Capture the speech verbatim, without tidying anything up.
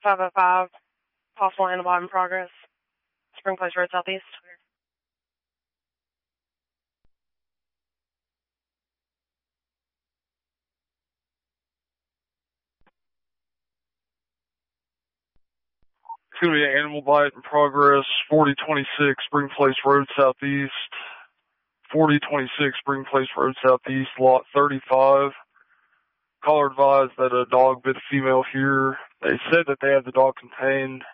five oh five, possible antibody in progress. Spring Place Road Southeast. It's going to be an animal bite in progress, forty twenty-six Spring Place Road Southeast. forty twenty-six Spring Place Road Southeast, lot thirty-five. Caller advised that a dog bit a female here. They said that they had the dog contained.